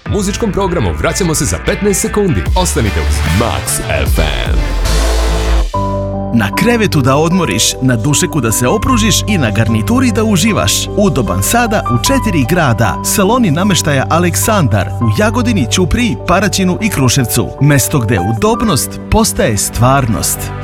Muzičkom programu vraćamo se za 15 sekundi. Ostanite uz Max FM. Na krevetu da odmoriš, na dušeku da se opružiš i na garnituri da uživaš. Udoban sada u 4 grada. Saloni namještaja Aleksandar u Jagodini, Ćupriji, Paraćinu i Kruševcu. Mesto gdje udobnost postaje stvarnost.